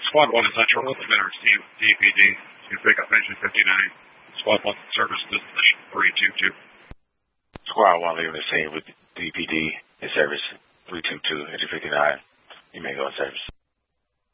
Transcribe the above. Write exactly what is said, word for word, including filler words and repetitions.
Squad one is Central Commander Steve, D P D. You can pick up engine fifty-nine. Squad one, service destination three two two. Squad one leaving the scene with D P D in service three two two, engine fifty-nine. You may go in service.